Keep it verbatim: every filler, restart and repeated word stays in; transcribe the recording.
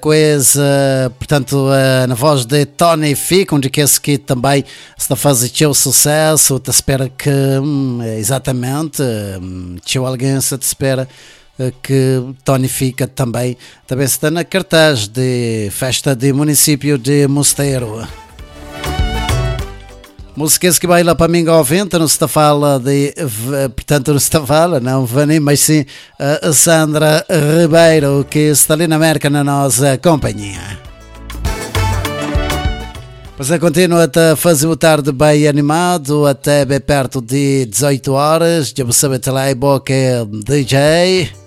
coisa, portanto, uh, na voz de Tony F, onde que esse que também está fazendo seu sucesso, te espera que, hum, exatamente, hum, tinha alguém se te espera uh, que Tony fica também, também está na cartaz de festa de município de Mosteiro. Músicas que vai lá para mim ao vento, não se está fala de, portanto não se está fala, não Vani, mas sim a Sandra Ribeiro, que está ali na América na nossa companhia. Você continua a fazer o tarde bem animado até bem perto de dezoito horas, já você sabe, lá é boa que é D J.